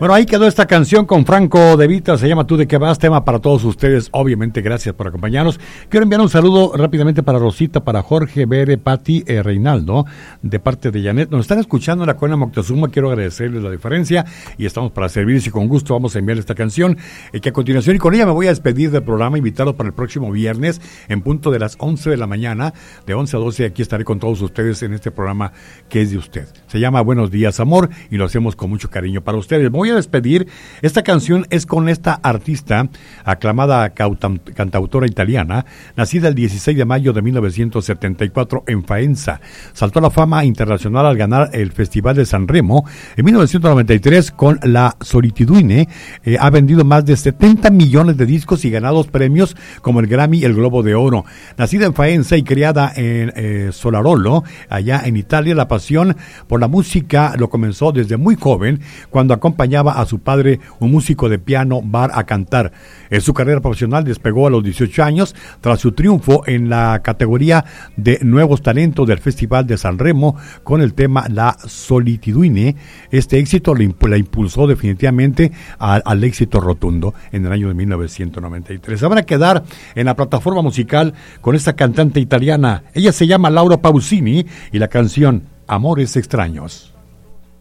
Bueno, ahí quedó esta canción con Franco De Vita, se llama Tú de qué vas, tema para todos ustedes, obviamente, gracias por acompañarnos. Quiero enviar un saludo rápidamente para Rosita, para Jorge, Bere, Pati, Reinaldo, de parte de Janet. Nos están escuchando en la Colonia Moctezuma, quiero agradecerles la diferencia y estamos para servirles y con gusto vamos a enviar esta canción, que a continuación, y con ella me voy a despedir del programa, invitarlos para el próximo viernes, en punto de las 11 de la mañana, de 11 a 12, aquí estaré con todos ustedes en este programa que es de usted. Se llama Buenos Días, Amor, y lo hacemos con mucho cariño para ustedes. Me voy a despedir. Esta canción es con esta artista, aclamada cantautora italiana, nacida el 16 de mayo de 1974 en Faenza. Saltó a la fama internacional al ganar el Festival de Sanremo en 1993 con La Solitudine. Ha vendido más de 70 millones de discos y ganado premios como el Grammy y el Globo de Oro. Nacida en Faenza y criada en Solarolo, allá en Italia, la pasión por la música lo comenzó desde muy joven, cuando acompañaba a su padre, un músico de piano bar, a cantar. Su carrera profesional despegó a los 18 años tras su triunfo en la categoría de Nuevos Talentos del Festival de Sanremo con el tema La Solitudine. Este éxito la impulsó definitivamente al éxito rotundo en el año de 1993. Se van a quedar en la plataforma musical con esta cantante italiana. Ella se llama Laura Pausini y la canción Amores Extraños.